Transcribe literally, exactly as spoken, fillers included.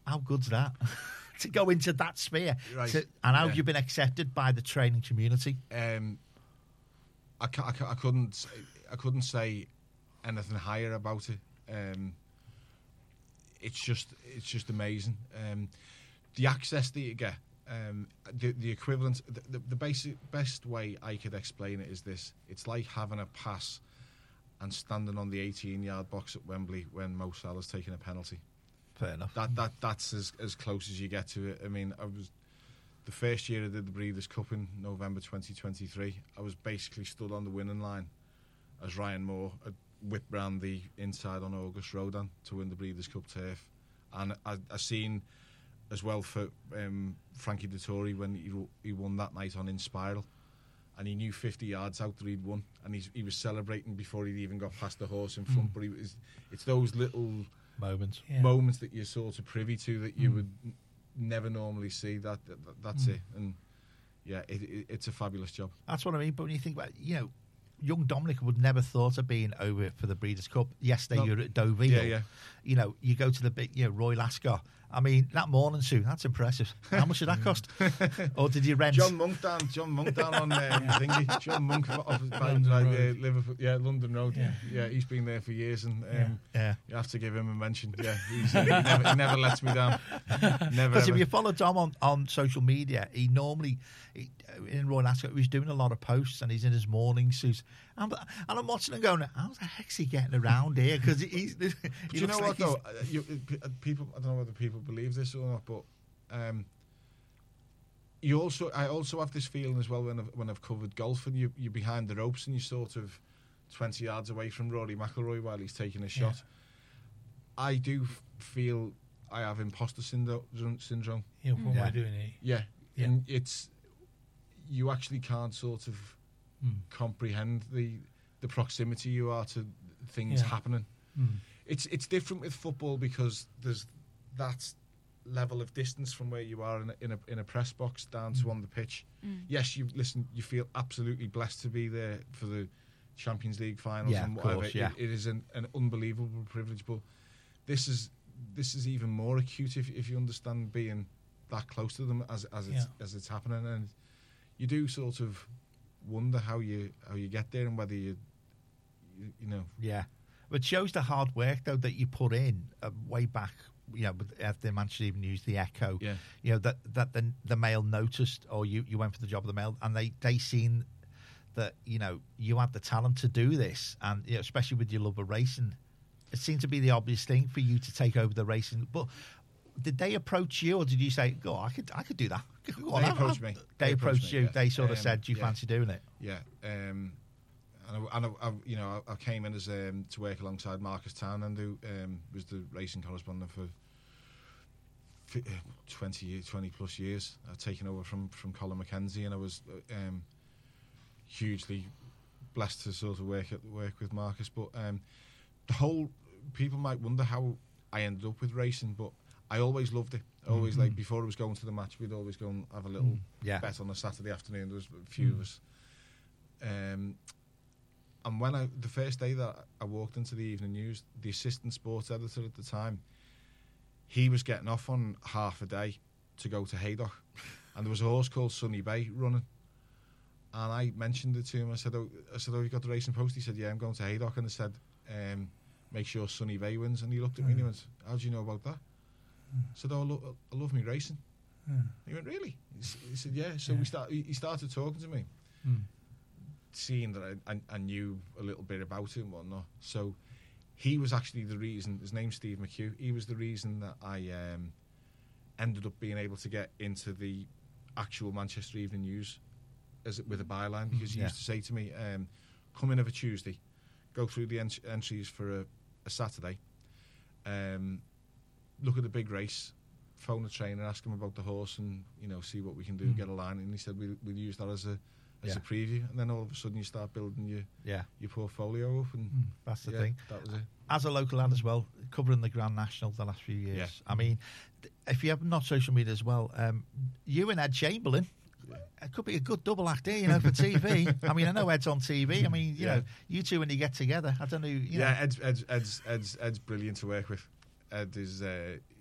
how good's that? To go into that sphere, Right. to, and how Yeah. have you been accepted by the training community? Um, I, ca- I, ca- I couldn't I couldn't say anything higher about it. Um, it's just it's just amazing. Um, the access that you get, um, the the equivalent, the, the, the basic best way I could explain it is this: it's like having a pass and standing on the eighteen-yard box at Wembley when Mo Salah's taking a penalty. Fair enough. That that that's as as close as you get to it. I mean, I was the first year I did the Breeders' Cup in November twenty twenty-three. I was basically stood on the winning line as Ryan Moore had whipped round the inside on August Rodin to win the Breeders' Cup turf, and I, I seen as well for um, Frankie Dettori when he he won that night on In Spiral, and he knew fifty yards out that he'd won, and he's, he was celebrating before he'd even got past the horse in front. Mm. But he was, it's those little moments yeah. moments that you're sort of privy to that you mm. would n- never normally see. That, that that's mm. it, and yeah, it, it, it's a fabulous job. That's what I mean. But when you think about, you know, young Dominic would never thought of being over for the Breeders' Cup. Yesterday no. you're at Deauville. Yeah, yeah. You know, you go to the big, you know, Royal Ascot. I mean, that morning suit, that's impressive. How much did that cost? Or did you rent? John Monk down, John Monk down on um, thingy. John Monk off by, like, uh, Liverpool, yeah, London Road. Yeah. yeah, he's been there for years, and um, yeah. yeah, you have to give him a mention. Yeah, he's, uh, he, never, he never lets me down. Never. Because if you follow Dom on, on social media, he normally he, in Royal Ascot he's doing a lot of posts, and he's in his morning suit. And, and I'm watching him going, how the heck's he getting around here? Because he's. He do you know what like though? Uh, you, people, I don't know whether people believe this or not, but um, you also, I also have this feeling as well when I've, when I've covered golf, and you, you're behind the ropes and you're sort of twenty yards away from Rory McIlroy while he's taking a shot. Yeah. I do feel I have imposter syndrome. syndrome. Yeah, what yeah. am I doing here? Yeah. yeah, and it's you actually can't sort of mm. comprehend the the proximity you are to things yeah. happening. Mm. It's it's different with football because there's that level of distance from where you are in a, in a, in a press box down to on the pitch. Mm. Yes, you listen. You feel absolutely blessed to be there for the Champions League finals yeah, and whatever. Course, yeah. it, it is an, an unbelievable privilege, but this is this is even more acute if if you understand being that close to them as as it's yeah. as it's happening, and you do sort of wonder how you how you get there and whether you you, you know. Yeah, but it shows the hard work though that you put in uh, way back. You know, after Manchester even used the Echo, yeah. you know that that the the Mail noticed, or you, you went for the job of the Mail, and they they seen that you know you had the talent to do this, and you know, especially with your love of racing, it seemed to be the obvious thing for you to take over the racing. But did they approach you, or did you say, "Go, I could I could do that"? Go on, they I'll, approached I'll, me. They, they approached, approached you. me, yeah. They sort of um, said, "Do you yeah. fancy doing it?" Yeah. Um, and I, and I, I, you know, I, I came in as um, to work alongside Marcus Townend, who um, was the racing correspondent for twenty, twenty plus years. I've taken over from, from Colin McKenzie, and I was um, hugely blessed to sort of work at work with Marcus. But um, the whole people might wonder how I ended up with racing, but I always loved it. Always mm-hmm. like before I was going to the match, we'd always go and have a little yeah. bet on a Saturday afternoon. There was a few mm. of us. Um, and when I the first day that I walked into the Evening News, the assistant sports editor at the time, he was getting off on half a day to go to Haydock, and there was a horse called Sunny Bay running. And I mentioned it to him. I said, "Oh, I said, oh, you got the Racing Post?" He said, "Yeah, I'm going to Haydock." And I said, um, "Make sure Sunny Bay wins." And he looked at mm. me and he went, "How do you know about that?" Mm. I said, "Oh, I, lo- I love me racing." Mm. He went, "Really?" He said, "Yeah." So yeah. we start. He started talking to me, mm. seeing that I, I, I knew a little bit about it and whatnot. So he was actually the reason. His name's Steve McHugh. He was the reason that I um, ended up being able to get into the actual Manchester Evening News as with a byline, because he yeah. used to say to me, um, "Come in of a Tuesday, go through the ent- entries for a, a Saturday, um, look at the big race, phone the trainer, ask him about the horse, and you know see what we can do, mm. get a line." And he said, "We'll, we'll use that as a as yeah. a preview." And then all of a sudden you start building your yeah. your portfolio up, and mm, that's the yeah, thing. That was it. As a local lad as well, covering the Grand National the last few years. Yeah. I mean, if you have not social media as well, um, you and Ed Chamberlain. Yeah. It could be a good double act here, you know, for T V. I mean, I know Ed's on T V. I mean, you yeah. know, you two when you get together, I don't know. You yeah, know. Ed's, Ed's, Ed's, Ed's, Ed's brilliant to work with. Ed is uh,